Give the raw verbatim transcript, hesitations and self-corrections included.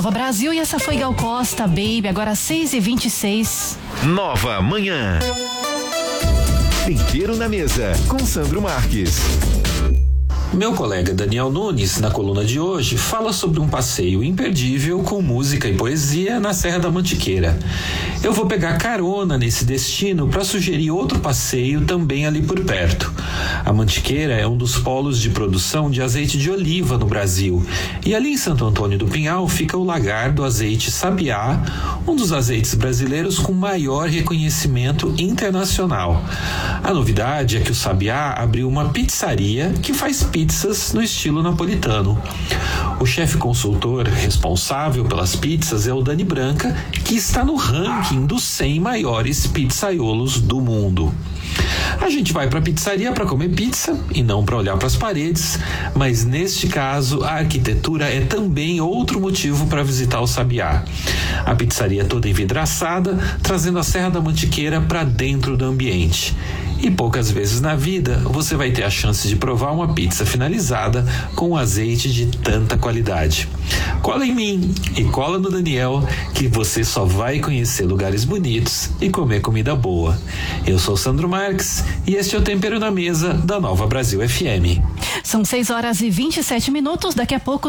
Nova Brasil, e essa foi Gal Costa, Baby, agora seis e vinte e seis. Nova Manhã. Tempero na mesa, com Sandro Marques. Meu colega Daniel Nunes, na coluna de hoje, fala sobre um passeio imperdível com música e poesia na Serra da Mantiqueira. Eu vou pegar carona nesse destino para sugerir outro passeio também ali por perto. A Mantiqueira é um dos polos de produção de azeite de oliva no Brasil. E ali em Santo Antônio do Pinhal fica o lagar do azeite Sabiá, um dos azeites brasileiros com maior reconhecimento internacional. A novidade é que o Sabiá abriu uma pizzaria que faz pizzas no estilo napolitano. O chefe consultor responsável pelas pizzas é o Dani Branca, que está no ranking dos cem maiores pizzaiolos do mundo. A gente vai para a pizzaria para comer pizza e não para olhar para as paredes, mas neste caso a arquitetura é também outro motivo para visitar o Sabiá. A pizzaria é toda envidraçada, trazendo a Serra da Mantiqueira para dentro do ambiente. E poucas vezes na vida você vai ter a chance de provar uma pizza finalizada com azeite de tanta qualidade. Cola em mim e cola no Daniel, que você só vai conhecer lugares bonitos e comer comida boa. Eu sou Sandro Marques e este é o Tempero na Mesa da Nova Brasil F M. São seis horas e vinte e sete minutos, daqui a pouco